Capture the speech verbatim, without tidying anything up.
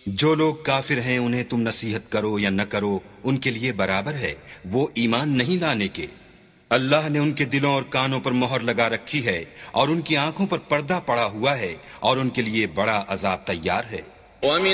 जो लोग काफिर हैं उन्हें तुम नसीहत करो या न करो, उनके लिए बराबर है, वो ईमान नहीं लाने के। अल्लाह ने उनके दिलों और कानों पर मोहर लगा रखी है और उनकी आंखों पर पर्दा पड़ा हुआ है और उनके लिए बड़ा अजाब तैयार है।